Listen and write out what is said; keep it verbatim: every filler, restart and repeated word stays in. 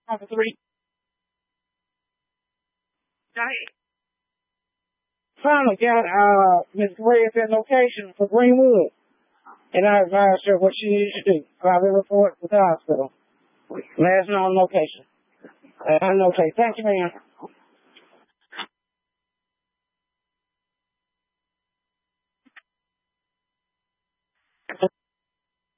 Number three. Go ahead. Finally got uh Miss Gray's location for Greenwood, and I advised her what she needed to do. Probably report to the hospital. Last known location. Uh, okay, thank you, ma'am.